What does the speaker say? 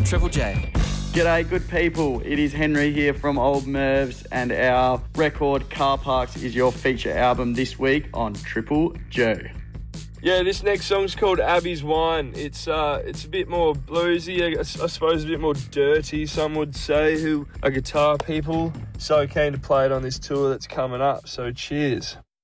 Triple J. G'day, good people. It is Henry here from Old Mervs, and our record Car Parks is your feature album this week on Triple J. Yeah, this next song's called Abby's Wine. It's a bit more bluesy, I suppose a bit more dirty, some would say, who are guitar people. So keen to play it on this tour that's coming up, so cheers.